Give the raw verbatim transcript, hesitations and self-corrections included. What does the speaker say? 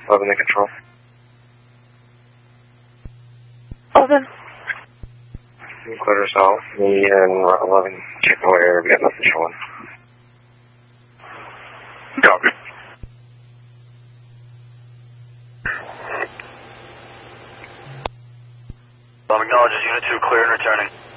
eleven to control. eleven. Clear resolve. Me and eleven check the area. We got nothing showing. Copy. Bomb acknowledges Unit two clear and returning.